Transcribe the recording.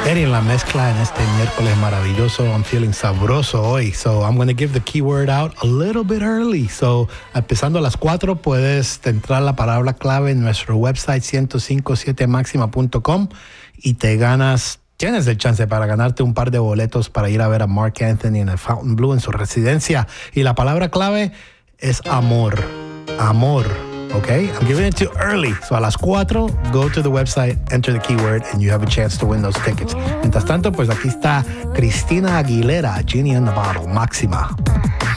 Eri en la mezcla en este miércoles maravilloso. I'm feeling sabroso hoy. So I'm going to give the keyword out a little bit early. So empezando a las 4 puedes entrar la palabra clave en nuestro website 1057maxima.com y tienes el chance para ganarte un par de boletos para ir a ver a Mark Anthony en el Fontainebleau en su residencia. Y la palabra clave es amor. Amor. Okay, I'm giving it to you early. So a las 4, go to the website, enter the keyword, and you have a chance to win those tickets. Mientras tanto, pues aquí está Cristina Aguilera, Genie in the Bottle, Máxima.